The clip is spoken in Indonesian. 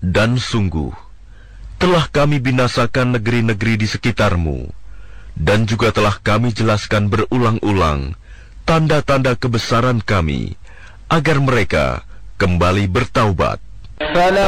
Dan sungguh, telah kami binasakan negeri-negeri di sekitarmu, dan juga telah kami jelaskan berulang-ulang tanda-tanda kebesaran kami, agar mereka kembali bertaubat.